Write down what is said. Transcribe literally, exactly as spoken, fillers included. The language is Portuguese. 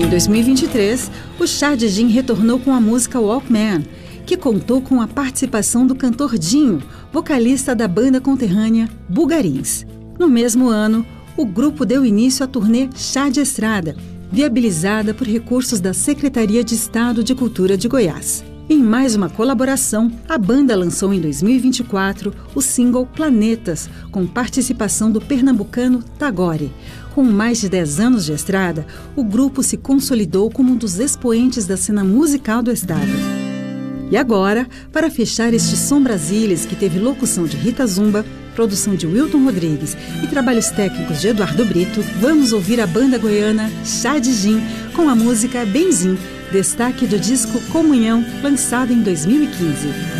Em dois mil e vinte e três, o Chá de Gin retornou com a música Walkman, que contou com a participação do cantor Dinho, vocalista da banda conterrânea Bugarins. No mesmo ano, o grupo deu início à turnê Chá de Estrada, viabilizada por recursos da Secretaria de Estado de Cultura de Goiás. Em mais uma colaboração, a banda lançou em dois mil e vinte e quatro o single Planetas, com participação do pernambucano Tagore. Com mais de dez anos de estrada, o grupo se consolidou como um dos expoentes da cena musical do estado. E agora, para fechar este Som Brasilis, que teve locução de Rita Zumba, produção de Wilton Rodrigues e trabalhos técnicos de Eduardo Brito, vamos ouvir a banda goiana Chá de Gin com a música Benzim, destaque do disco Comunhão, lançado em dois mil e quinze.